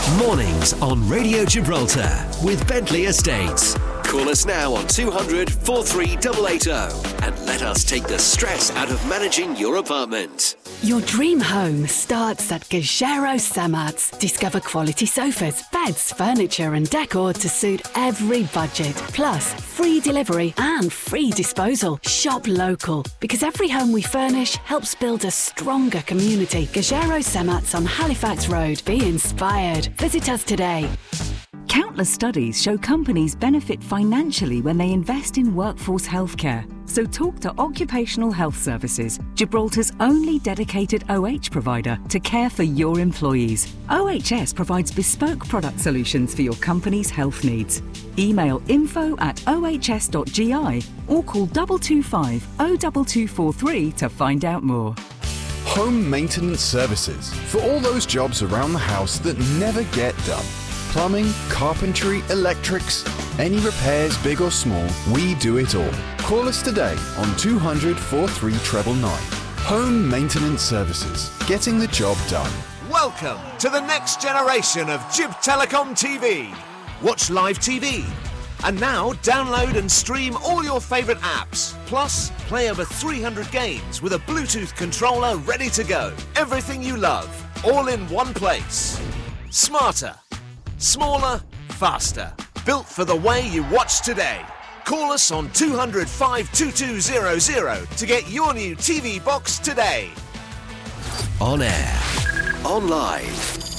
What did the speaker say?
Mornings on Radio Gibraltar with Bentley Estates. Call us now on 200 43880 and let us take the stress out of managing your apartment. Your dream home starts at Gajero Samats. Discover quality sofas, beds, furniture and decor to suit every budget. Plus, free delivery and free disposal. Shop local, because every home we furnish helps build a stronger community. Gajero Samats on Halifax Road. Be inspired. Visit us today. Countless studies show companies benefit financially when they invest in workforce healthcare. So talk to Occupational Health Services, Gibraltar's only dedicated OH provider to care for your employees. OHS provides bespoke product solutions for your company's health needs. Email info@ohs.gi or call 225 02243 to find out more. Home Maintenance Services, for all those jobs around the house that never get done. Plumbing, carpentry, electrics, any repairs big or small, we do it all. Call us today on 200 43999. Home Maintenance Services, getting the job done. Welcome to the next generation of Gib Telecom TV. Watch live TV. And now download and stream all your favourite apps. Plus, play over 300 games with a Bluetooth controller ready to go. Everything you love, all in one place. Smarter. Smaller, faster. Built for the way you watch today. Call us on 200 52200 to get your new TV box today. On air, on live,